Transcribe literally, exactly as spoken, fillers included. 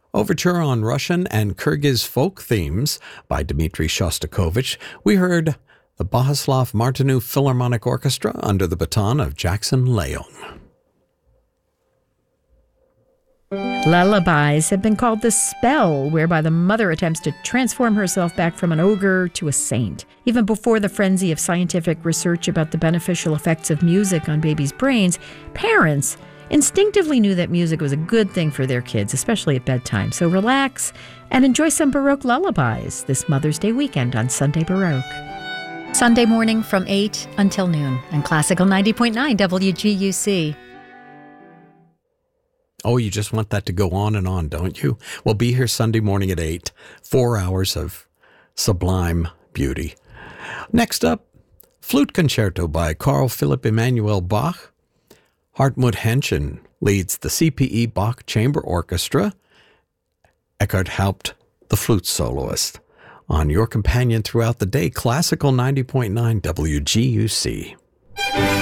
Overture on Russian and Kyrgyz folk themes by Dmitry Shostakovich. We heard the Bohuslav Martinu Philharmonic Orchestra under the baton of Jackson Leung. Lullabies have been called the spell whereby the mother attempts to transform herself back from an ogre to a saint. Even before the frenzy of scientific research about the beneficial effects of music on babies' brains, parents instinctively knew that music was a good thing for their kids, especially at bedtime. So relax and enjoy some Baroque lullabies this Mother's Day weekend on Sunday Baroque. Sunday morning from eight until noon on Classical ninety point nine W G U C. Oh, you just want that to go on and on, don't you? Well, be here Sunday morning at eight. Four hours of sublime beauty. Next up, Flute Concerto by Carl Philipp Emanuel Bach. Hartmut Henschen leads the C P E Bach Chamber Orchestra. Eckhard Haupt, the flute soloist. On your companion throughout the day, Classical ninety point nine W G U C.